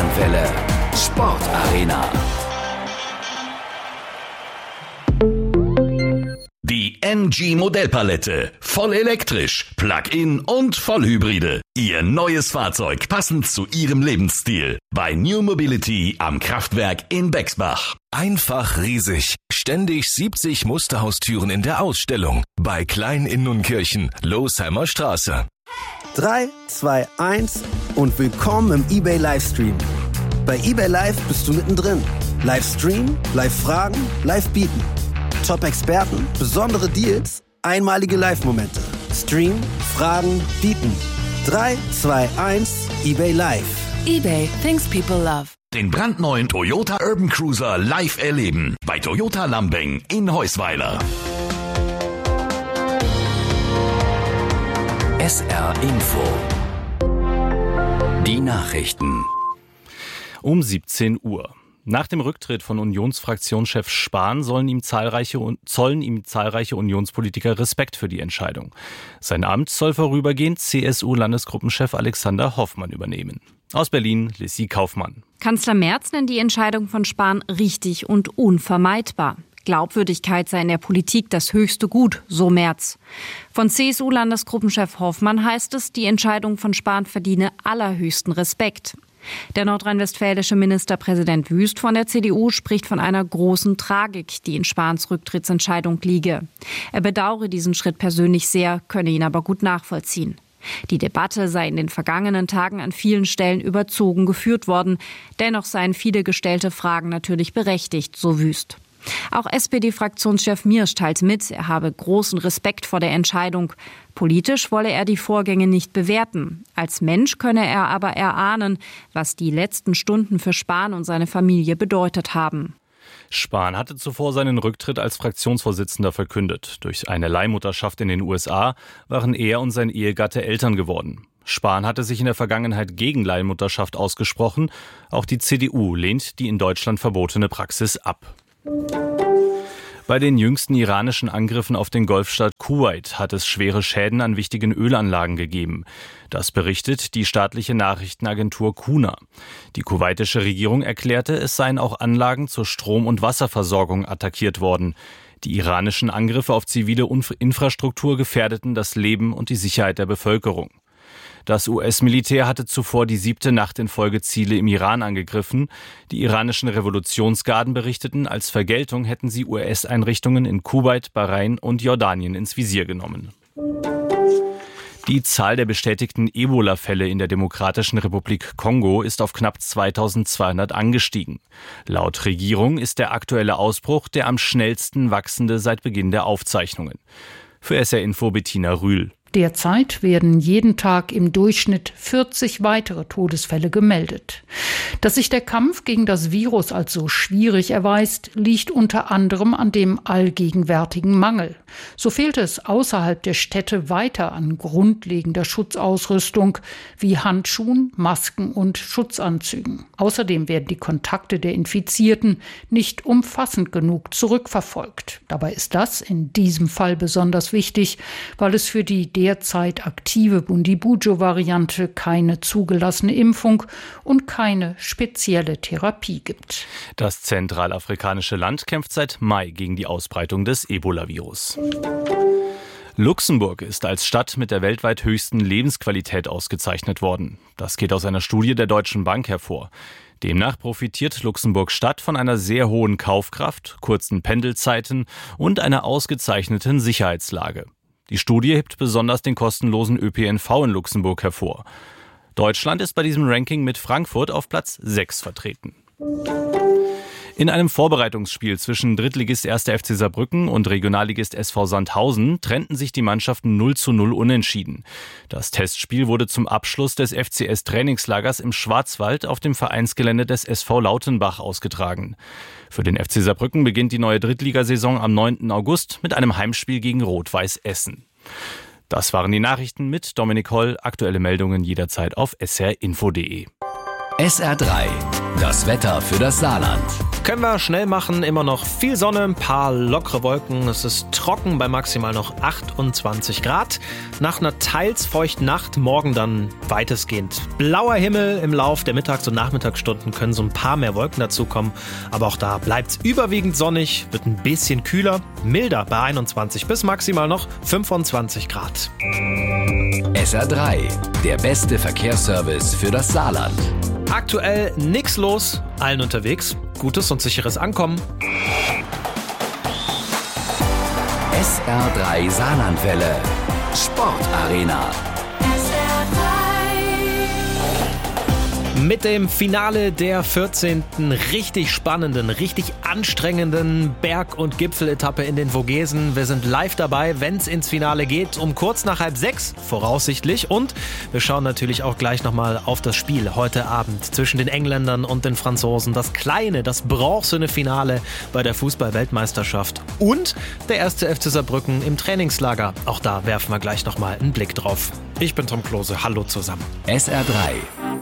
Saarlandwelle. Sportarena. Die MG Modellpalette. Voll elektrisch, Plug-in und Vollhybride. Ihr neues Fahrzeug passend zu Ihrem Lebensstil. Bei New Mobility am Kraftwerk in Bexbach. Einfach riesig. Ständig 70 Musterhaustüren in der Ausstellung. Bei Klein in Nunkirchen, Losheimer Straße. 3, 2, 1 und willkommen im eBay Livestream. Bei eBay Live bist du mittendrin. Livestream, Live-Fragen, Live-Bieten. Top-Experten, besondere Deals, einmalige Live-Momente. Stream, Fragen, Bieten. 3, 2, 1, eBay Live. eBay, things people love. Den brandneuen Toyota Urban Cruiser live erleben. Bei Toyota Lambeng in Heusweiler. SR Info. Die Nachrichten. Um 17 Uhr. Nach dem Rücktritt von Unionsfraktionschef Spahn zollen ihm zahlreiche Unionspolitiker Respekt für die Entscheidung. Sein Amt soll vorübergehend CSU-Landesgruppenchef Alexander Hoffmann übernehmen. Aus Berlin, Lissy Kaufmann. Kanzler Merz nennt die Entscheidung von Spahn richtig und unvermeidbar. Glaubwürdigkeit sei in der Politik das höchste Gut, so Merz. Von CSU-Landesgruppenchef Hoffmann heißt es, die Entscheidung von Spahn verdiene allerhöchsten Respekt. Der nordrhein-westfälische Ministerpräsident Wüst von der CDU spricht von einer großen Tragik, die in Spahns Rücktrittsentscheidung liege. Er bedauere diesen Schritt persönlich sehr, könne ihn aber gut nachvollziehen. Die Debatte sei in den vergangenen Tagen an vielen Stellen überzogen geführt worden. Dennoch seien viele gestellte Fragen natürlich berechtigt, so Wüst. Auch SPD-Fraktionschef Miersch teilt mit, er habe großen Respekt vor der Entscheidung. Politisch wolle er die Vorgänge nicht bewerten. Als Mensch könne er aber erahnen, was die letzten Stunden für Spahn und seine Familie bedeutet haben. Spahn hatte zuvor seinen Rücktritt als Fraktionsvorsitzender verkündet. Durch eine Leihmutterschaft in den USA waren er und sein Ehegatte Eltern geworden. Spahn hatte sich in der Vergangenheit gegen Leihmutterschaft ausgesprochen. Auch die CDU lehnt die in Deutschland verbotene Praxis ab. Bei den jüngsten iranischen Angriffen auf den Golfstaat Kuwait hat es schwere Schäden an wichtigen Ölanlagen gegeben. Das berichtet die staatliche Nachrichtenagentur Kuna. Die kuwaitische Regierung erklärte, es seien auch Anlagen zur Strom- und Wasserversorgung attackiert worden. Die iranischen Angriffe auf zivile Infrastruktur gefährdeten das Leben und die Sicherheit der Bevölkerung. Das US-Militär hatte zuvor die 7. Nacht in Folge Ziele im Iran angegriffen. Die iranischen Revolutionsgarden berichteten, als Vergeltung hätten sie US-Einrichtungen in Kuwait, Bahrain und Jordanien ins Visier genommen. Die Zahl der bestätigten Ebola-Fälle in der Demokratischen Republik Kongo ist auf knapp 2200 angestiegen. Laut Regierung ist der aktuelle Ausbruch der am schnellsten wachsende seit Beginn der Aufzeichnungen. Für SR Info Bettina Rühl. Derzeit werden jeden Tag im Durchschnitt 40 weitere Todesfälle gemeldet. Dass sich der Kampf gegen das Virus als so schwierig erweist, liegt unter anderem an dem allgegenwärtigen Mangel. So fehlt es außerhalb der Städte weiter an grundlegender Schutzausrüstung wie Handschuhen, Masken und Schutzanzügen. Außerdem werden die Kontakte der Infizierten nicht umfassend genug zurückverfolgt. Dabei ist das in diesem Fall besonders wichtig, weil es für die derzeit aktive Bundibugyo-Variante keine zugelassene Impfung und keine spezielle Therapie gibt. Das zentralafrikanische Land kämpft seit Mai gegen die Ausbreitung des Ebola-Virus. Luxemburg ist als Stadt mit der weltweit höchsten Lebensqualität ausgezeichnet worden. Das geht aus einer Studie der Deutschen Bank hervor. Demnach profitiert Luxemburg-Stadt von einer sehr hohen Kaufkraft, kurzen Pendelzeiten und einer ausgezeichneten Sicherheitslage. Die Studie hebt besonders den kostenlosen ÖPNV in Luxemburg hervor. Deutschland ist bei diesem Ranking mit Frankfurt auf Platz 6 vertreten. In einem Vorbereitungsspiel zwischen Drittligist 1. FC Saarbrücken und Regionalligist SV Sandhausen trennten sich die Mannschaften 0:0 unentschieden. Das Testspiel wurde zum Abschluss des FCS-Trainingslagers im Schwarzwald auf dem Vereinsgelände des SV Lautenbach ausgetragen. Für den FC Saarbrücken beginnt die neue Drittligasaison am 9. August mit einem Heimspiel gegen Rot-Weiß Essen. Das waren die Nachrichten mit Dominik Holl. Aktuelle Meldungen jederzeit auf srinfo.de. SR3, das Wetter für das Saarland. Können wir schnell machen, immer noch viel Sonne, ein paar lockere Wolken. Es ist trocken bei maximal noch 28 Grad. Nach einer teils feuchten Nacht, morgen dann weitestgehend blauer Himmel. Im Lauf der Mittags- und Nachmittagsstunden können so ein paar mehr Wolken dazukommen. Aber auch da bleibt es überwiegend sonnig, wird ein bisschen kühler, milder bei 21 bis maximal noch 25 Grad. SR3, der beste Verkehrsservice für das Saarland. Aktuell nix los, allen unterwegs. Gutes und sicheres Ankommen. SR3 Saarlandwelle. Sportarena. Mit dem Finale der 14. richtig spannenden, richtig anstrengenden Berg- und Gipfeletappe in den Vogesen. Wir sind live dabei, wenn es ins Finale geht, um kurz nach 5:30 voraussichtlich. Und wir schauen natürlich auch gleich nochmal auf das Spiel heute Abend zwischen den Engländern und den Franzosen. Das kleine, das bronzene Finale bei der Fußball-Weltmeisterschaft. Und der 1. FC Saarbrücken im Trainingslager. Auch da werfen wir gleich nochmal einen Blick drauf. Ich bin Tom Klose, hallo zusammen. SR3.